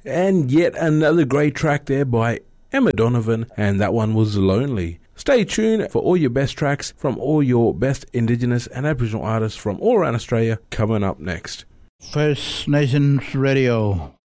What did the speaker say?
And yet another great track there by Emma Donovan, and that one was Lonely. Stay tuned for all your best tracks from all your best Indigenous and Aboriginal artists from all around Australia coming up next. First Nations Radio.